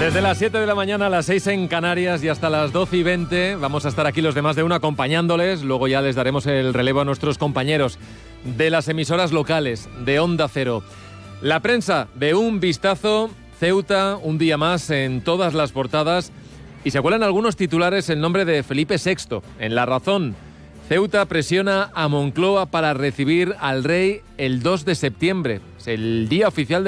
Desde las 7 de la mañana a las 6 en Canarias y hasta las 12:20 vamos a estar aquí los demás de uno acompañándoles. Luego ya les daremos el relevo a nuestros compañeros de las emisoras locales de Onda Cero. La prensa de un vistazo. Ceuta, un día más en todas las portadas. Y se cuelan algunos titulares el nombre de Felipe VI. En La Razón, Ceuta presiona a Moncloa para recibir al rey el 2 de septiembre. Es el día oficial de